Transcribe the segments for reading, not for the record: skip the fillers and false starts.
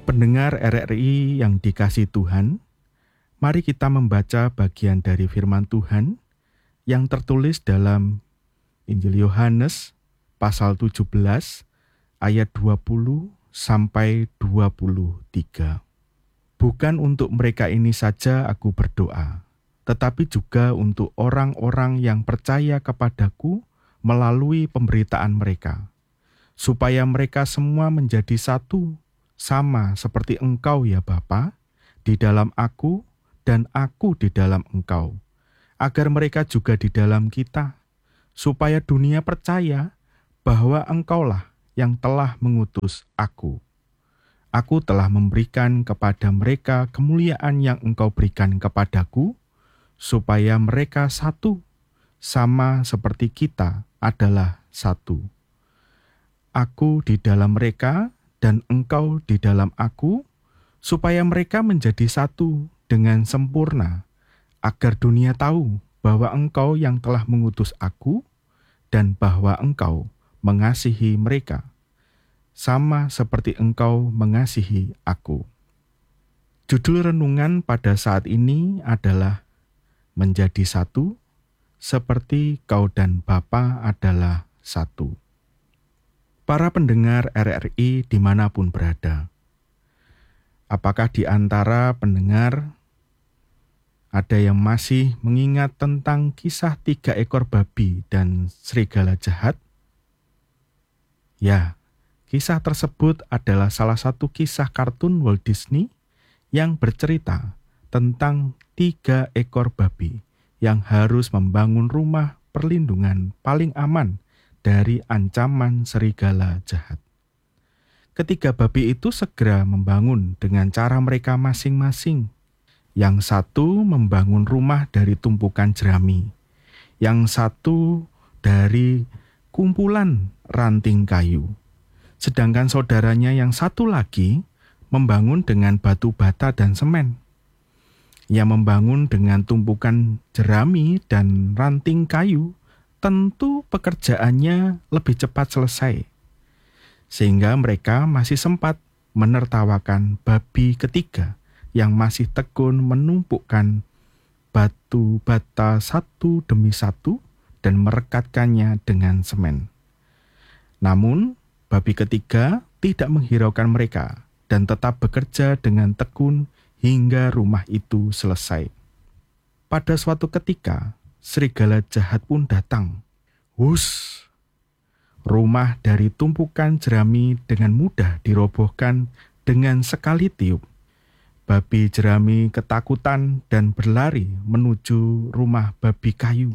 Pendengar RRI yang dikasihi Tuhan, mari kita membaca bagian dari firman Tuhan yang tertulis dalam Injil Yohanes pasal 17 ayat 20 sampai 23. Bukan untuk mereka ini saja aku berdoa, tetapi juga untuk orang-orang yang percaya kepadaku melalui pemberitaan mereka, supaya mereka semua menjadi satu, sama seperti Engkau ya Bapa, di dalam aku dan aku di dalam Engkau, agar mereka juga di dalam kita, supaya dunia percaya bahwa Engkaulah yang telah mengutus aku. Aku telah memberikan kepada mereka kemuliaan yang Engkau berikan kepadaku, supaya mereka satu, sama seperti kita adalah satu. Aku di dalam mereka dan Engkau di dalam aku, supaya mereka menjadi satu dengan sempurna, agar dunia tahu bahwa Engkau yang telah mengutus aku, dan bahwa Engkau mengasihi mereka, sama seperti Engkau mengasihi aku. Judul renungan pada saat ini adalah Menjadi Satu, seperti Kau dan Bapa adalah satu. Para pendengar RRI dimanapun berada, apakah di antara pendengar ada yang masih mengingat tentang kisah 3 ekor babi dan serigala jahat? Ya, kisah tersebut adalah salah satu kisah kartun Walt Disney yang bercerita tentang 3 ekor babi yang harus membangun rumah perlindungan paling aman dari ancaman serigala jahat. Ketiga babi itu segera membangun dengan cara mereka masing-masing. Yang satu membangun rumah dari tumpukan jerami, yang satu dari kumpulan ranting kayu, sedangkan saudaranya yang satu lagi membangun dengan batu bata dan semen. Yang membangun dengan tumpukan jerami dan ranting kayu, tentu pekerjaannya lebih cepat selesai, sehingga mereka masih sempat menertawakan babi ketiga yang masih tekun menumpukkan batu bata satu demi satu dan merekatkannya dengan semen. Namun, babi ketiga tidak menghiraukan mereka dan tetap bekerja dengan tekun hingga rumah itu selesai. Pada suatu ketika, serigala jahat pun datang. Hus! Rumah dari tumpukan jerami dengan mudah dirobohkan dengan sekali tiup. Babi jerami ketakutan dan berlari menuju rumah babi kayu.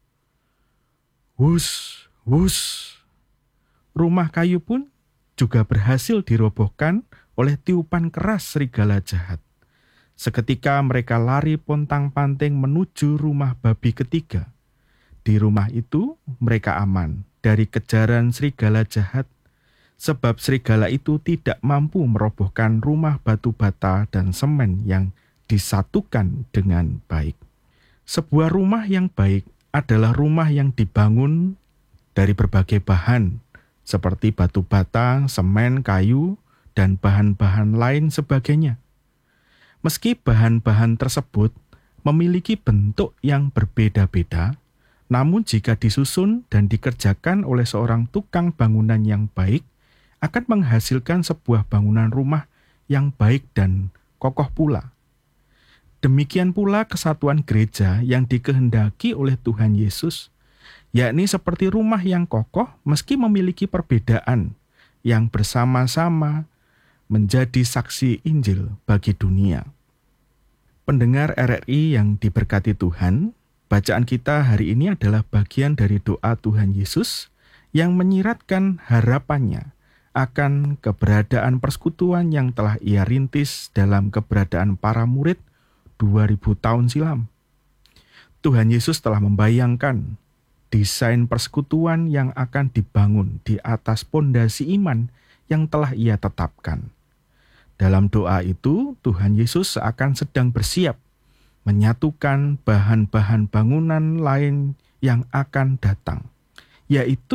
Hus! Hus! Rumah kayu pun juga berhasil dirobohkan oleh tiupan keras serigala jahat. Seketika mereka lari pontang-panting menuju rumah babi ketiga. Di rumah itu mereka aman dari kejaran serigala jahat, sebab serigala itu tidak mampu merobohkan rumah batu bata dan semen yang disatukan dengan baik. Sebuah rumah yang baik adalah rumah yang dibangun dari berbagai bahan, seperti batu bata, semen, kayu, dan bahan-bahan lain sebagainya. Meski bahan-bahan tersebut memiliki bentuk yang berbeda-beda, namun jika disusun dan dikerjakan oleh seorang tukang bangunan yang baik, akan menghasilkan sebuah bangunan rumah yang baik dan kokoh pula. Demikian pula kesatuan gereja yang dikehendaki oleh Tuhan Yesus, yakni seperti rumah yang kokoh meski memiliki perbedaan, yang bersama-sama menjadi saksi Injil bagi dunia. Pendengar RRI yang diberkati Tuhan, bacaan kita hari ini adalah bagian dari doa Tuhan Yesus yang menyiratkan harapannya akan keberadaan persekutuan yang telah Ia rintis dalam keberadaan para murid 2000 tahun silam. Tuhan Yesus telah membayangkan desain persekutuan yang akan dibangun di atas pondasi iman yang telah Ia tetapkan. Dalam doa itu, Tuhan Yesus seakan sedang bersiap menyatukan bahan-bahan bangunan lain yang akan datang, yaitu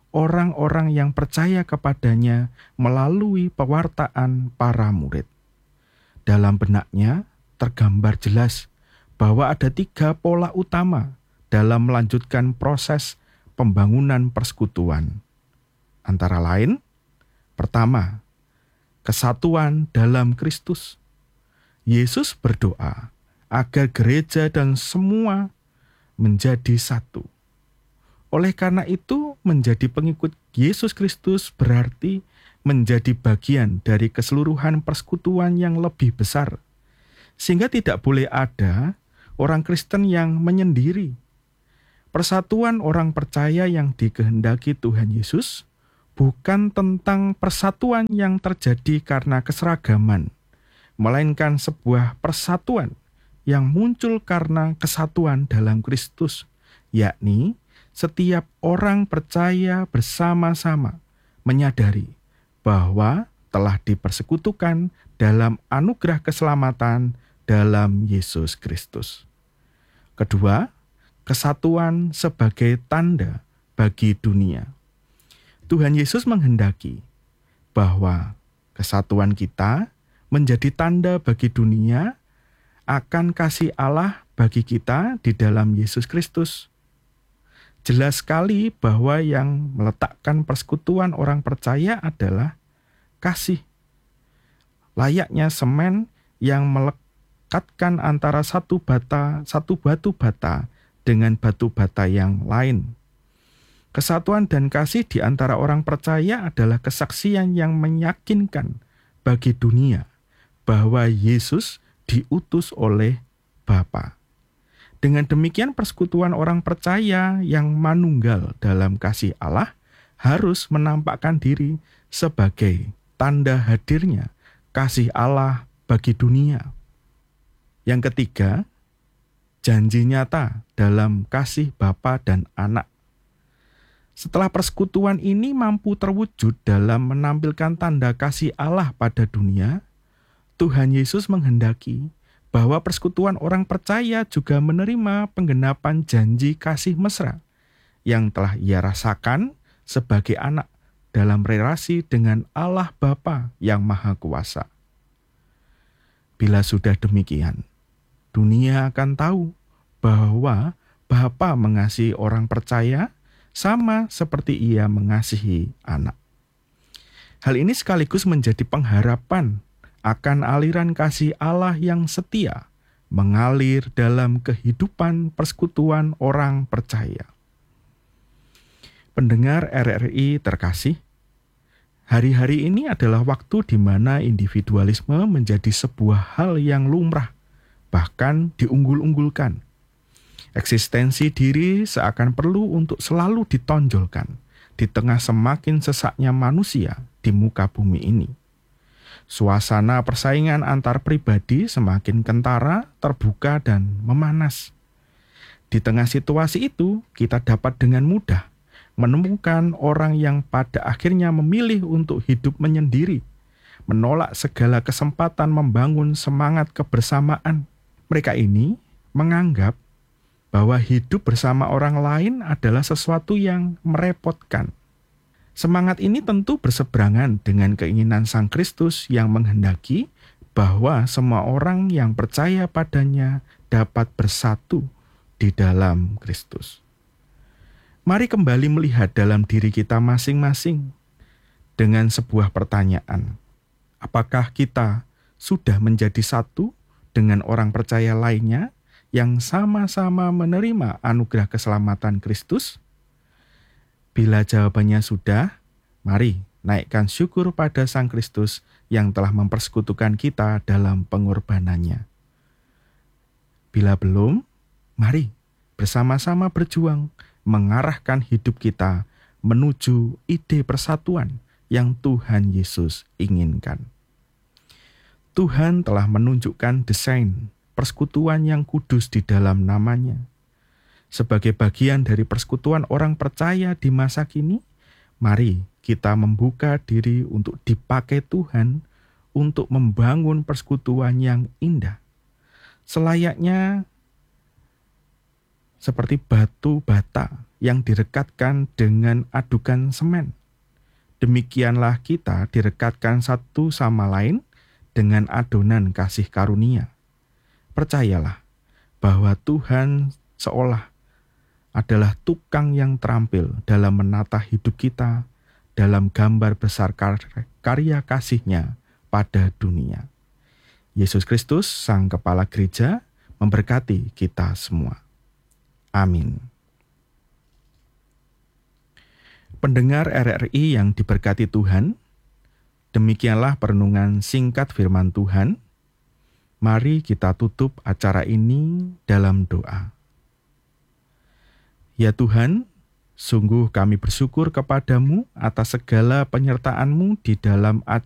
orang-orang yang percaya kepadanya melalui pewartaan para murid. Dalam benaknya tergambar jelas bahwa ada 3 pola utama dalam melanjutkan proses pembangunan persekutuan. Antara lain, pertama, kesatuan dalam Kristus. Yesus berdoa agar gereja dan semua menjadi satu. Oleh karena itu, menjadi pengikut Yesus Kristus berarti menjadi bagian dari keseluruhan persekutuan yang lebih besar. Sehingga tidak boleh ada orang Kristen yang menyendiri. Persatuan orang percaya yang dikehendaki Tuhan Yesus bukan tentang persatuan yang terjadi karena keseragaman, melainkan sebuah persatuan yang muncul karena kesatuan dalam Kristus, yakni setiap orang percaya bersama-sama menyadari bahwa telah dipersekutukan dalam anugerah keselamatan dalam Yesus Kristus. Kedua, kesatuan sebagai tanda bagi dunia. Tuhan Yesus menghendaki bahwa kesatuan kita menjadi tanda bagi dunia akan kasih Allah bagi kita di dalam Yesus Kristus. Jelas sekali bahwa yang meletakkan persekutuan orang percaya adalah kasih. Layaknya semen yang melekatkan antara satu batu bata dengan batu bata yang lain. Kesatuan dan kasih di antara orang percaya adalah kesaksian yang meyakinkan bagi dunia bahwa Yesus diutus oleh Bapa. Dengan demikian persekutuan orang percaya yang manunggal dalam kasih Allah harus menampakkan diri sebagai tanda hadirnya kasih Allah bagi dunia. Yang ketiga, janji nyata dalam kasih Bapa dan Anak. Setelah persekutuan ini mampu terwujud dalam menampilkan tanda kasih Allah pada dunia, Tuhan Yesus menghendaki bahwa persekutuan orang percaya juga menerima penggenapan janji kasih mesra yang telah ia rasakan sebagai anak dalam relasi dengan Allah Bapa yang Maha Kuasa. Bila sudah demikian, dunia akan tahu bahwa Bapa mengasihi orang percaya sama seperti ia mengasihi anak. Hal ini sekaligus menjadi pengharapan akan aliran kasih Allah yang setia mengalir dalam kehidupan persekutuan orang percaya. Pendengar RRI terkasih, hari-hari ini adalah waktu di mana individualisme menjadi sebuah hal yang lumrah, bahkan diunggul-unggulkan. Eksistensi diri seakan perlu untuk selalu ditonjolkan di tengah semakin sesaknya manusia di muka bumi ini. Suasana persaingan antar pribadi semakin kentara, terbuka, dan memanas. Di tengah situasi itu, kita dapat dengan mudah menemukan orang yang pada akhirnya memilih untuk hidup menyendiri, menolak segala kesempatan membangun semangat kebersamaan. Mereka ini menganggap bahwa hidup bersama orang lain adalah sesuatu yang merepotkan. Semangat ini tentu berseberangan dengan keinginan Sang Kristus yang menghendaki bahwa semua orang yang percaya padanya dapat bersatu di dalam Kristus. Mari kembali melihat dalam diri kita masing-masing dengan sebuah pertanyaan. Apakah kita sudah menjadi satu dengan orang percaya lainnya yang sama-sama menerima anugerah keselamatan Kristus? Bila jawabannya sudah, mari naikkan syukur pada Sang Kristus yang telah mempersekutukan kita dalam pengorbanannya. Bila belum, mari bersama-sama berjuang mengarahkan hidup kita menuju ide persatuan yang Tuhan Yesus inginkan. Tuhan telah menunjukkan desain persekutuan yang kudus di dalam namanya. Sebagai bagian dari persekutuan orang percaya di masa kini, mari kita membuka diri untuk dipakai Tuhan untuk membangun persekutuan yang indah. Selayaknya seperti batu bata yang direkatkan dengan adukan semen. Demikianlah kita direkatkan satu sama lain dengan adonan kasih karunia. Percayalah bahwa Tuhan seolah adalah tukang yang terampil dalam menata hidup kita dalam gambar besar karya kasih-Nya pada dunia. Yesus Kristus, Sang Kepala Gereja, memberkati kita semua. Amin. Pendengar RRI yang diberkati Tuhan, demikianlah perenungan singkat firman Tuhan. Mari kita tutup acara ini dalam doa. Ya Tuhan, sungguh kami bersyukur kepadamu atas segala penyertaan-Mu di dalam acara